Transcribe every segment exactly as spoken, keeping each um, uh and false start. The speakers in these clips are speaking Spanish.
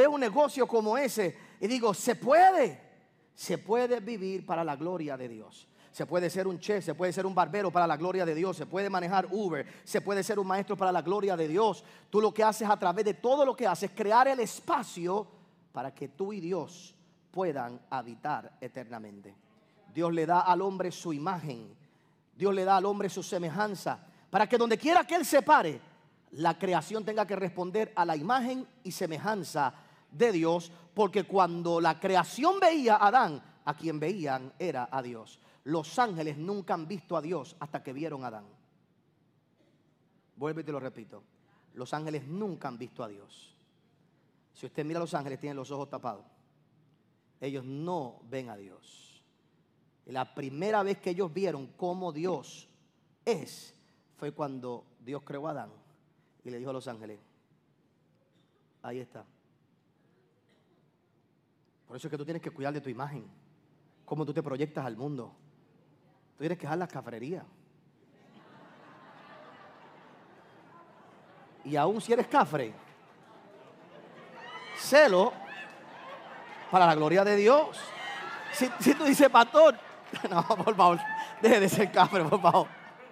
veo un negocio como ese y digo, se puede, se puede vivir para la gloria de Dios. Se puede ser un chef, se puede ser un barbero para la gloria de Dios, se puede manejar Uber, se puede ser un maestro para la gloria de Dios. Tú lo que haces a través de todo lo que haces es crear el espacio para que tú y Dios puedan habitar eternamente. Dios le da al hombre su imagen, Dios le da al hombre su semejanza, para que donde quiera que él se pare, la creación tenga que responder a la imagen y semejanza de Dios, porque cuando la creación veía a Adán, a quien veían era a Dios. Los ángeles nunca han visto a Dios hasta que vieron a Adán. Vuelvo y te lo repito. Los ángeles nunca han visto a Dios. Si usted mira a los ángeles, tienen los ojos tapados. Ellos no ven a Dios. Y la primera vez que ellos vieron cómo Dios es, fue cuando Dios creó a Adán y le dijo a los ángeles, ahí está. Por eso es que tú tienes que cuidar de tu imagen, cómo tú te proyectas al mundo. Tú tienes que dejar la cafrería. Y aún si eres cafre, celo para la gloria de Dios. Si, si tú dices, pastor, no, por favor, deje de ser cafre, por favor.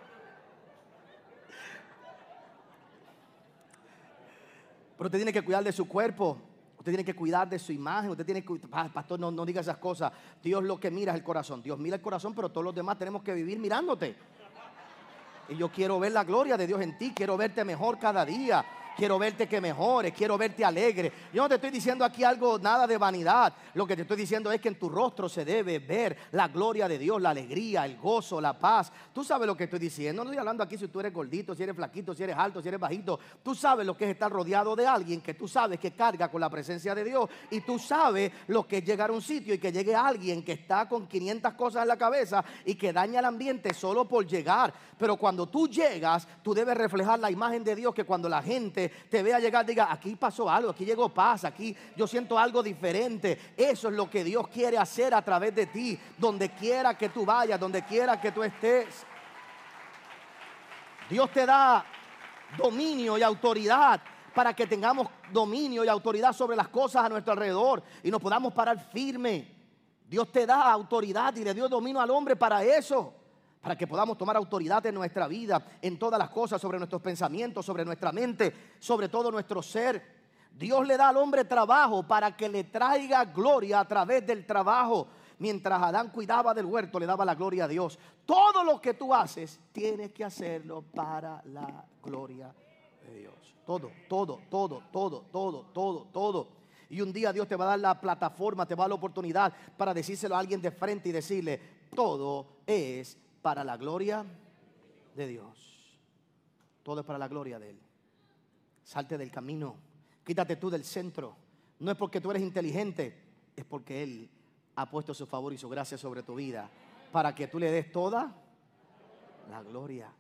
Pero usted tiene que cuidar de su cuerpo. Usted tiene que cuidar de su imagen. Usted tiene que, pastor, no, no diga esas cosas. Dios lo que mira es el corazón. Dios mira el corazón, pero todos los demás tenemos que vivir mirándote. Y yo quiero ver la gloria de Dios en ti. Quiero verte mejor cada día. Quiero verte que mejores, quiero verte alegre. Yo no te estoy diciendo aquí algo, nada de vanidad. Lo que te estoy diciendo es que en tu rostro se debe ver la gloria de Dios, la alegría, el gozo, la paz. Tú sabes lo que estoy diciendo. No estoy hablando aquí si tú eres gordito, si eres flaquito, si eres alto, si eres bajito. Tú sabes lo que es estar rodeado de alguien que tú sabes que carga con la presencia de Dios. Y tú sabes lo que es llegar a un sitio y que llegue alguien que está con quinientas cosas en la cabeza y que daña el ambiente solo por llegar. Pero cuando tú llegas, tú debes reflejar la imagen de Dios, que cuando la gente te vea llegar, diga, aquí pasó algo, aquí llegó paz, aquí yo siento algo diferente. Eso es lo que Dios quiere hacer a través de ti, donde quiera que tú vayas, donde quiera que tú estés. Dios te da dominio y autoridad para que tengamos dominio y autoridad sobre las cosas a nuestro alrededor y nos podamos parar firme. Dios te da autoridad y le dio dominio al hombre para eso, para que podamos tomar autoridad en nuestra vida, en todas las cosas, sobre nuestros pensamientos, sobre nuestra mente, sobre todo nuestro ser. Dios le da al hombre trabajo para que le traiga gloria a través del trabajo. Mientras Adán cuidaba del huerto, le daba la gloria a Dios. Todo lo que tú haces, tienes que hacerlo para la gloria de Dios. Todo, todo, todo, todo, todo, todo, todo. Y un día Dios te va a dar la plataforma, te va a dar la oportunidad para decírselo a alguien de frente y decirle, todo es para la gloria de Dios. Todo es para la gloria de Él. Salte del camino. Quítate tú del centro. No es porque tú eres inteligente, es porque Él ha puesto su favor y su gracia sobre tu vida para que tú le des toda la gloria.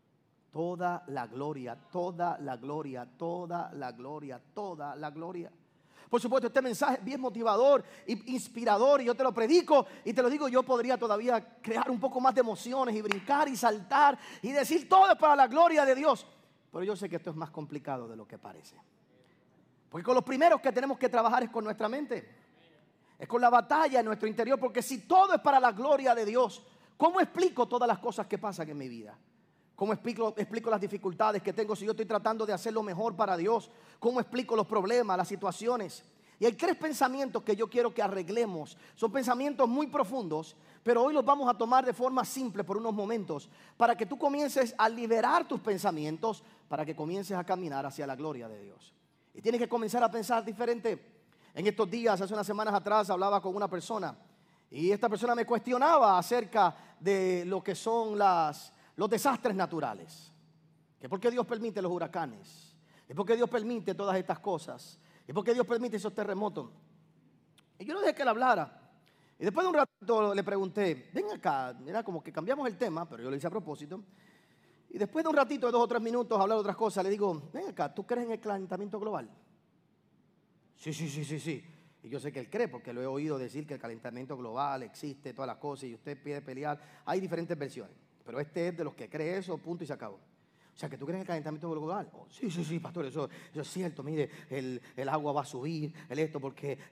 Toda la gloria, toda la gloria, toda la gloria, toda la gloria. Por supuesto, este mensaje es bien motivador e inspirador y yo te lo predico y te lo digo, yo podría todavía crear un poco más de emociones y brincar y saltar y decir todo es para la gloria de Dios. Pero yo sé que esto es más complicado de lo que parece. Porque con los primeros que tenemos que trabajar es con nuestra mente. Es con la batalla en nuestro interior, porque si todo es para la gloria de Dios, ¿cómo explico todas las cosas que pasan en mi vida? ¿Cómo explico, explico las dificultades que tengo si yo estoy tratando de hacer lo mejor para Dios? ¿Cómo explico los problemas, las situaciones? Y hay tres pensamientos que yo quiero que arreglemos. Son pensamientos muy profundos, pero hoy los vamos a tomar de forma simple por unos momentos para que tú comiences a liberar tus pensamientos, para que comiences a caminar hacia la gloria de Dios. Y tienes que comenzar a pensar diferente. En estos días, hace unas semanas atrás, hablaba con una persona y esta persona me cuestionaba acerca de lo que son las... los desastres naturales. ¿Que por qué Dios permite los huracanes? ¿Y por qué Dios permite todas estas cosas? ¿Y por qué Dios permite esos terremotos? Y yo no dejé que él hablara. Y después de un rato le pregunté, ven acá, mira, como que cambiamos el tema, pero yo lo hice a propósito. Y después de un ratito, de dos o tres minutos, hablar de otras cosas, le digo, ven acá, ¿tú crees en el calentamiento global? Sí, sí, sí, sí, sí. Y yo sé que él cree, porque lo he oído decir que el calentamiento global existe, todas las cosas, y usted pide pelear. Hay diferentes versiones. Pero este es de los que cree eso, punto y se acabó. O sea, que tú crees en el calentamiento global. Oh, sí, sí, sí, pastor, eso, eso es cierto. Mire, el, el agua va a subir, el esto, porque